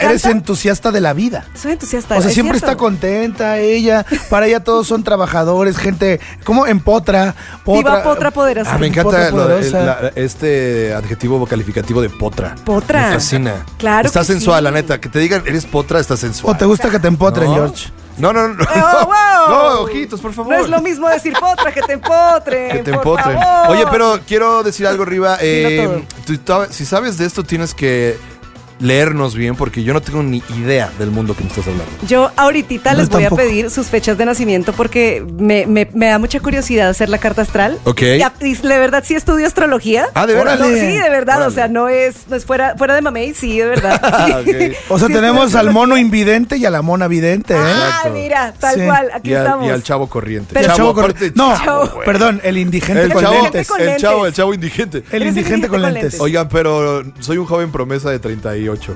eres entusiasta de la vida. Soy entusiasta. O sea, siempre está contenta ella. Para ella todos son trabajadores, gente, como en Potra. Viva Potra poderosa. Me encanta poderosa. este adjetivo calificativo de Potra. Potra. Me fascina. Claro. Está que sensual, sí. la neta. Que te digan, eres Potra, está sensual. ¿O te gusta que te empotren, ¿No? George? No. Wow. No, ojitos, por favor. No es lo mismo decir potra que te empotren. Que te por empotren. favor. Oye, pero quiero decir algo, Riva. Dilo Si sabes de esto, tienes que leernos bien, porque yo no tengo ni idea del mundo que me estás hablando. Yo ahorita No, les voy tampoco. a pedir sus fechas de nacimiento porque me da mucha curiosidad hacer la carta astral. Ok. Y de verdad sí estudio astrología. Ah, ¿de verdad? No, Órale. sí, de verdad. Órale. O sea, no es fuera de mamey, sí, de verdad. Sí. Ok. O sea, Sí, tenemos estudio al mono astrología. invidente y a la mona vidente, ¿eh? Ah, Exacto. mira, tal Sí. cual, aquí estamos. Y al chavo corriente. Pero- El chavo con- aparte, No, chavo, güey. perdón, el indigente El con chavo, lentes. con el lentes. chavo indigente. El Eres indigente con lentes. Oigan, pero soy un joven promesa de 38.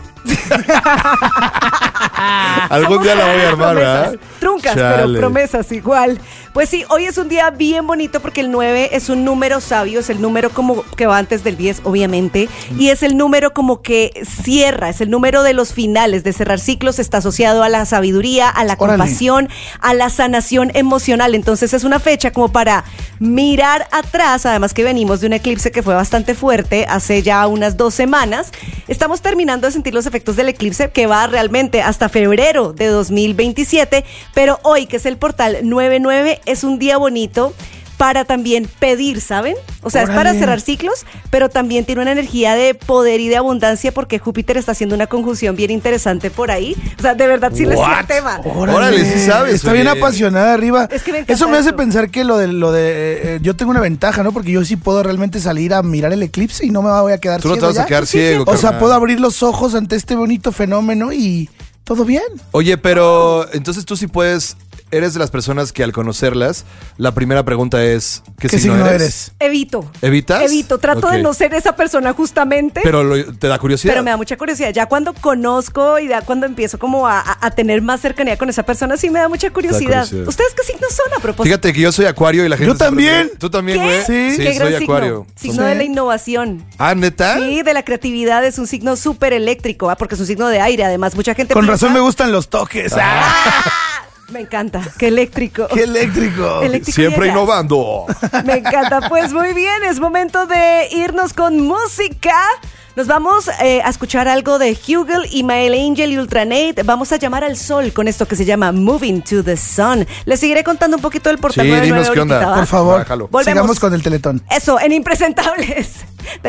Algún día la voy a armar, promesas, ¿verdad? truncas, Chale. pero promesas igual. Pues sí, hoy es un día bien bonito porque el 9 es un número sabio, es el número como que va antes del 10, obviamente, y es el número como que cierra, es el número de los finales, de cerrar ciclos, está asociado a la sabiduría, a la Órale. compasión, a la sanación emocional. Entonces es una fecha como para mirar atrás, además que venimos de un eclipse que fue bastante fuerte hace ya unas 2 semanas. Estamos terminando de sentir los efectos del eclipse que va realmente hasta febrero de 2027, pero hoy, que es el portal 99, es un día bonito para también pedir, ¿saben? O sea, Órale. es para cerrar ciclos, pero también tiene una energía de poder y de abundancia porque Júpiter está haciendo una conjunción bien interesante por ahí. O sea, de verdad sí les sé el tema. Órale, sí sabes, Está bien oye. apasionada arriba. Es que me encanta eso me hace eso. pensar que lo de yo tengo una ventaja, ¿no? Porque yo sí puedo realmente salir a mirar el eclipse y no me voy a quedar Tú no te ciego vas a ya. quedar ciego, O sea, carnal. puedo abrir los ojos ante este bonito fenómeno y todo bien. Oye, pero entonces tú sí puedes. Eres de las personas que al conocerlas, la primera pregunta es: ¿qué signo eres? Evito. ¿Evitas? Trato Ok. de no ser esa persona justamente. Pero te da curiosidad. Pero me da mucha curiosidad. Ya cuando conozco y ya cuando empiezo como a tener más cercanía con esa persona, sí me da mucha curiosidad. curiosidad. ¿Ustedes qué signos son a propósito? Fíjate que yo soy Acuario y la gente. Yo también. siempre- ¿Tú también, ¿Qué? güey? Sí. Qué gran soy signo. Acuario. Signo de la innovación. Ah, ¿neta? Sí, de la creatividad, es un signo súper eléctrico, porque es un signo de aire. Además, mucha gente Con piensa- razón me gustan los toques. Me encanta, qué eléctrico. ¡Qué eléctrico! Eléctrico Siempre llegas. innovando. Me encanta. Pues muy bien, es momento de irnos con música. Nos vamos a escuchar algo de Hugel y Mael Angel y Ultranate. Vamos a llamar al sol con esto que se llama Moving to the Sun. Les seguiré contando un poquito del portal Sí, 99 dinos qué onda. ahorita, ¿va? Por favor, Bájalo. Volvemos. sigamos con el Teletón. Eso, en Impresentables.